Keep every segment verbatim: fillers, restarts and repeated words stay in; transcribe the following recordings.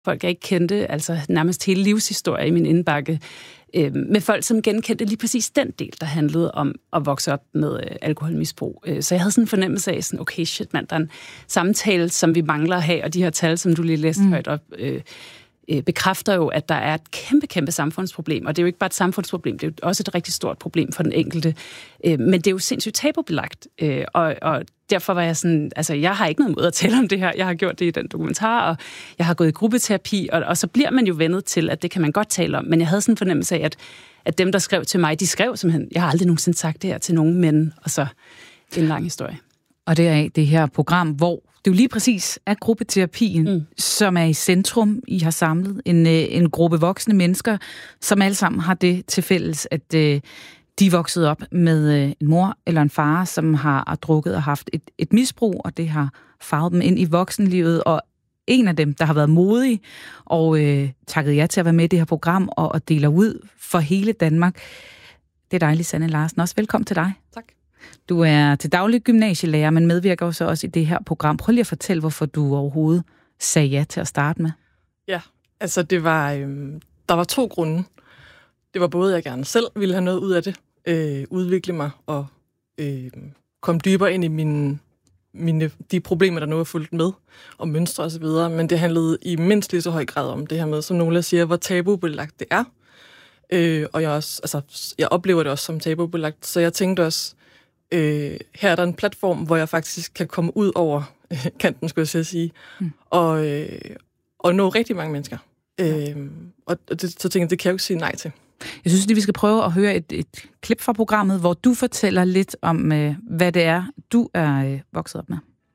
folk, jeg ikke kendte, altså nærmest hele livshistorie i min indbakke, øh, med folk, som genkendte lige præcis den del, der handlede om at vokse op med øh, alkoholmisbrug. Øh, så jeg havde sådan en fornemmelse af, sådan, okay, shit mand, der er en samtale, som vi mangler at have, og de her tal, som du lige læste mm. højt op, øh, øh, bekræfter jo, at der er et kæmpe, kæmpe samfundsproblem, og det er jo ikke bare et samfundsproblem, det er jo også et rigtig stort problem for den enkelte, øh, men det er jo sindssygt tabubelagt, øh, og, og derfor var jeg sådan, altså jeg har ikke noget mod at tale om det her, jeg har gjort det i den dokumentar, og jeg har gået i gruppeterapi, og, og så bliver man jo vendet til, at det kan man godt tale om, men jeg havde sådan en fornemmelse af, at, at dem, der skrev til mig, de skrev simpelthen, jeg har aldrig nogensinde sagt det her til nogen mænd, og så en lang historie. Og det er det her program, hvor det jo lige præcis er gruppeterapien, mm. som er i centrum. I har samlet en, en gruppe voksne mennesker, som alle sammen har det til fælles, at de er vokset op med en mor eller en far, som har drukket og haft et, et misbrug, og det har farvet dem ind i voksenlivet. Og en af dem, der har været modig og øh, takket ja til at være med i det her program og, og deler ud for hele Danmark, det er dig, Lisanne Larsen. Også velkommen til dig. Tak. Du er til daglig gymnasielærer, men medvirker jo så også i det her program. Prøv lige at fortælle, hvorfor du overhovedet sagde ja til at starte med. Ja, altså det var, øh, der var to grunde. Det var både, at jeg gerne selv ville have noget ud af det, øh, udvikle mig og øh, komme dybere ind i mine, mine, de problemer, der nu er fulgt med, og mønstre osv., men det handlede i mindst lige så høj grad om det her med, som nogle siger, hvor tabubelagt det er. Øh, og jeg, også, altså, jeg oplever det også som tabubelagt, så jeg tænkte også, Øh, her er der en platform, hvor jeg faktisk kan komme ud over øh, kanten, skulle jeg sige, mm. og, øh, og nå rigtig mange mennesker. Øh, og det, så tænkte jeg, det kan jeg jo ikke sige nej til. Jeg synes, at vi skal prøve at høre et, et klip fra programmet, hvor du fortæller lidt om, øh, hvad det er, du er øh, vokset op med.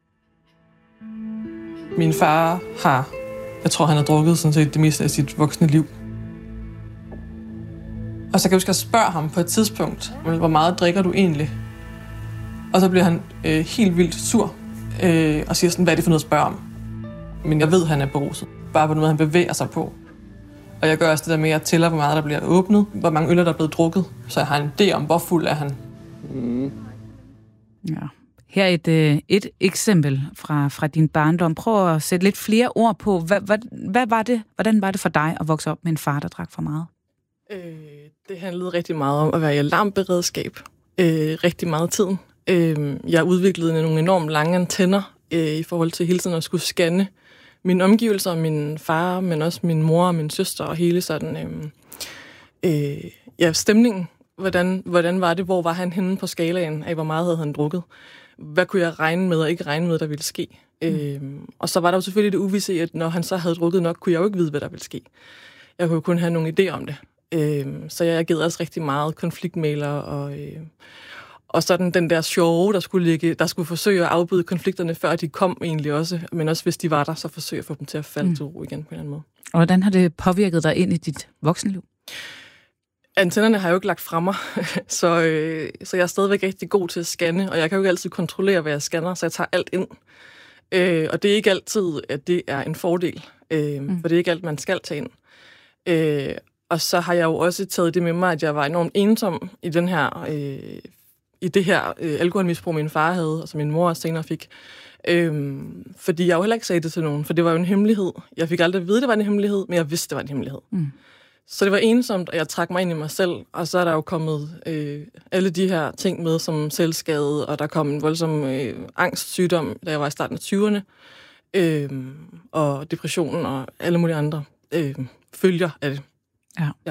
Min far har, jeg tror, han har drukket sådan set det meste af sit voksne liv. Og så kan jeg huske at spørge ham på et tidspunkt, hvor meget drikker du egentlig? Og så bliver han øh, helt vildt sur øh, og siger sådan, hvad er det for noget at spørge om? Men jeg ved, at han er beruset. Bare på den måde, han bevæger sig på. Og jeg gør også det der med, at jeg tæller, hvor meget der bliver åbnet, hvor mange øl der er blevet drukket, så jeg har en idé om, hvor fuld er han. Mm. Ja. Her er et, øh, et eksempel fra, fra din barndom. Prøv at sætte lidt flere ord på. Hvad, hvad, hvad var det, hvordan var det for dig at vokse op med en far, der drak for meget? Øh, det handlede rigtig meget om at være i alarmberedskab. Øh, rigtig meget tiden. Jeg udviklede nogle enormt lange antenner øh, i forhold til hele tiden at skulle scanne mine omgivelser, min far, men også min mor og min søster og hele sådan, øh, øh, ja, stemningen. Hvordan, hvordan var det? Hvor var han henne på skalaen af, hvor meget havde han drukket? Hvad kunne jeg regne med og ikke regne med, der ville ske? Mm. Øh, og så var der jo selvfølgelig det uvisse, at når han så havde drukket nok, kunne jeg jo ikke vide, hvad der ville ske. Jeg kunne jo kun have nogle idéer om det. Øh, så jeg agerede også rigtig meget konfliktmægler og... Øh, Og sådan den der show, der skulle, ligge, der skulle forsøge at afbøde konflikterne, før de kom egentlig også. Men også hvis de var der, så forsøge at få dem til at falde mm. til ro igen på en eller anden måde. Og hvordan har det påvirket dig ind i dit voksenliv? Antennerne har jeg jo ikke lagt fra mig, så, øh, så jeg er stadigvæk rigtig god til at scanne. Og jeg kan jo ikke altid kontrollere, hvad jeg scanner, så jeg tager alt ind. Øh, og det er ikke altid, at det er en fordel. Øh, mm. For det er ikke alt, man skal tage ind. Øh, og så har jeg jo også taget det med mig, at jeg var enormt ensom i den her... Øh, i det her øh, alkoholmisbrug, min far havde, og som min mor også senere fik. Øhm, fordi jeg jo heller ikke sagde det til nogen, for det var jo en hemmelighed. Jeg fik aldrig at vide, det var en hemmelighed, men jeg vidste, det var en hemmelighed. Mm. Så det var ensomt, og jeg trak mig ind i mig selv, og så er der jo kommet øh, alle de her ting med, som selvskade, og der kom en voldsom øh, angstsygdom, da jeg var i starten af tyverne, øh, og depressionen og alle mulige andre øh, følger af det. Ja. ja.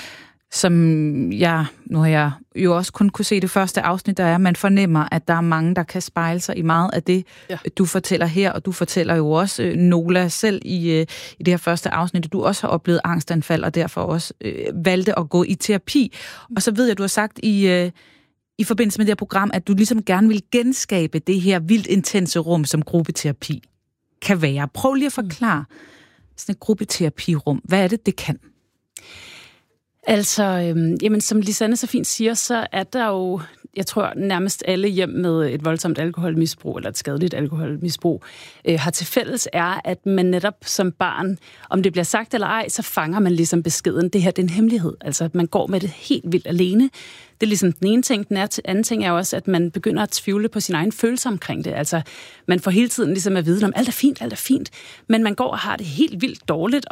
Som jeg, nu har jeg jo også kun kunne se det første afsnit, der er, man fornemmer, at der er mange, der kan spejle sig i meget af det, ja. Du fortæller her, og du fortæller jo også, Nola, selv i, i det her første afsnit, at du også har oplevet angstanfald, og derfor også øh, valgte at gå i terapi. Og så ved jeg, du har sagt i, øh, i forbindelse med det her program, at du ligesom gerne vil genskabe det her vildt intense rum, som gruppeterapi kan være. Prøv lige at forklare sådan et gruppeterapirum. Hvad er det, det kan? Altså, øhm, jamen, som Lisanne så fint siger, så er der jo jeg tror nærmest alle hjem med et voldsomt alkoholmisbrug, eller et skadeligt alkoholmisbrug, øh, har til fælles er, at man netop som barn, om det bliver sagt eller ej, så fanger man ligesom beskeden. Det her, det er en hemmelighed. Altså, at man går med det helt vildt alene. Det er ligesom den ene ting. Den anden ting er også, at man begynder at tvivle på sin egen følelse omkring det. Altså, man får hele tiden ligesom at vide, om alt er fint, alt er fint, men man går og har det helt vildt dårligt,